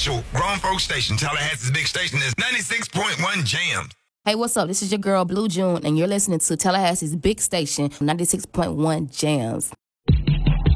official grown folk station. Tallahassee's big station is 96.1 Jams. Hey, what's up? This is your girl, Blue June, and you're listening to Tallahassee's big station, 96.1 Jams.